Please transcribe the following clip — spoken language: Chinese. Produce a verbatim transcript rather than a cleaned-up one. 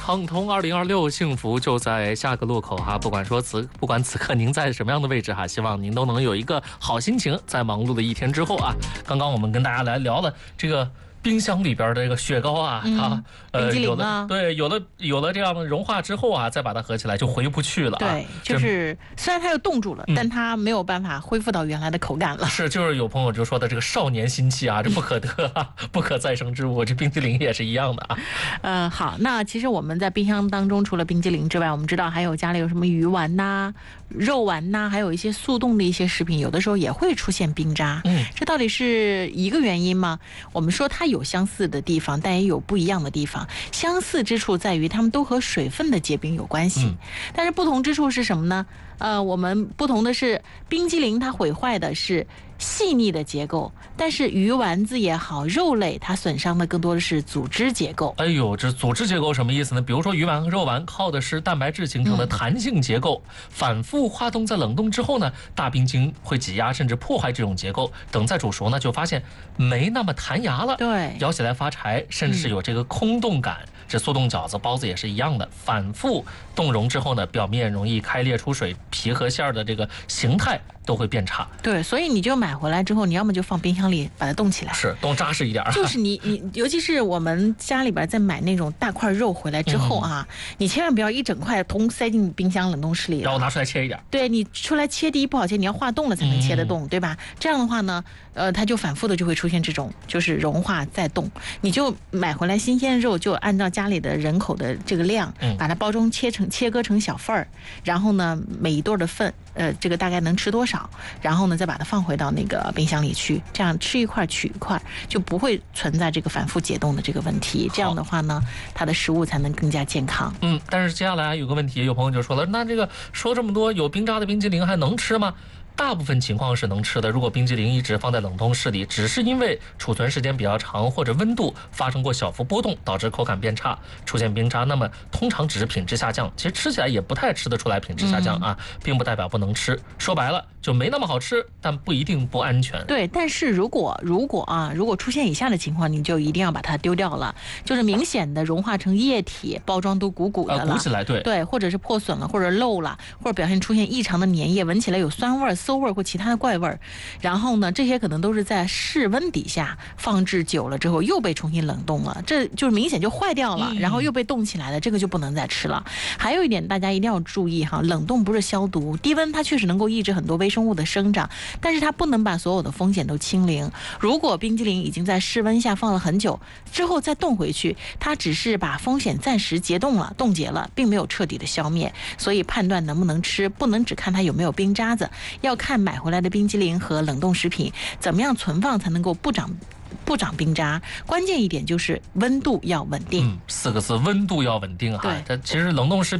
畅通二零二六，幸福就在下个路口哈。不管说此不管此刻您在什么样的位置哈，希望您都能有一个好心情，在忙碌的一天之后啊。刚刚我们跟大家来聊了这个冰箱里边的这个雪糕啊， 嗯、 它呃有了对有了有了这样的融化之后啊，再把它合起来就回不去了、啊。 对，就是虽然它又冻住了、嗯，但它没有办法恢复到原来的口感了。 是，就是有朋友就说的这个少年心气啊，这不可得、啊、不可再生之物。这冰激凌也是一样的啊。 呃，好，那其实我们在冰箱当中，除了冰激凌之外，我们知道还有家里有什么鱼丸呐、啊、肉丸呐、啊，还有一些速冻的一些食品，有的时候也会出现冰渣。 嗯， 这到底是一个原因吗？我们说它有相似的地方，但也有不一样的地方。相似之处在于它们都和水分的结冰有关系、嗯、但是不同之处是什么呢？呃，我们不同的是，冰激凌它毁坏的是细腻的结构，但是鱼丸子也好，肉类它损伤的更多的是组织结构。 哎呦，这组织结构什么意思呢？比如说鱼丸和肉丸靠的是蛋白质形成的弹性结构、嗯、反复化冻在冷冻之后呢，大冰晶会挤压甚至破坏这种结构，等再煮熟呢，就发现没那么弹牙了， 对， 咬起来发柴，甚至是有这个空洞感、嗯、这速冻饺子包子也是一样的，反复冻融之后呢，表面容易开裂出水，皮和馅的这个形态都会变差。 对，所以你就买回来之后，你要么就放冰箱里把它冻起来， 是冻扎实一点。 就是你你，尤其是我们家里边在买那种大块肉回来之后啊，嗯、你千万不要一整块通塞进冰箱冷冻室里， 然后拿出来切一点。 对，你出来切第一不好切，你要化冻了才能切得动，嗯、对吧？这样的话呢，呃，它就反复的就会出现这种就是融化再冻。你就买回来新鲜肉，就按照家里的人口的这个量，嗯、把它包装切成切割成小份儿，然后呢，每一对的份，呃，这个大概能吃多少，然后呢，再把它放回到那个冰箱里去，这样吃一块取一块，就不会存在这个反复解冻的这个问题。这样的话呢，它的食物才能更加健康。 嗯，但是接下来有个问题，有朋友就说了，那这个说这么多有冰渣的冰激凌还能吃吗？大部分情况是能吃的。如果冰激凌一直放在冷冻室里，只是因为储存时间比较长或者温度发生过小幅波动，导致口感变差，出现冰渣，那么通常只是品质下降，其实吃起来也不太吃得出来品质下降啊，嗯、并不代表不能吃。说白了就没那么好吃，但不一定不安全。 对，但是如果如果啊，如果出现以下的情况，你就一定要把它丢掉了，就是明显的融化成液体，包装都鼓鼓的了， 啊、鼓起来，对对，或者是破损了，或者漏了，或者表现出现异常的粘液，闻起来有酸味、馊味或其他的怪味，然后呢，这些可能都是在室温底下放置久了之后又被重新冷冻了，这就是明显就坏掉了，然后又被冻起来了，这个就不能再吃了。还有一点大家一定要注意哈，冷冻不是消毒，低温它确实能够抑制很多微生物的生长，但是它不能把所有的风险都清零。如果冰激凌已经在室温下放了很久之后再冻回去，它只是把风险暂时解冻了、冻结了，并没有彻底的消灭。所以判断能不能吃，不能只看它有没有冰渣子，要看买回来的冰激凌和冷冻食品怎么样存放才能够不长不长冰渣。关键一点就是温度要稳定。 嗯，四个字，温度要稳定哈。 对， 它其实冷冻食品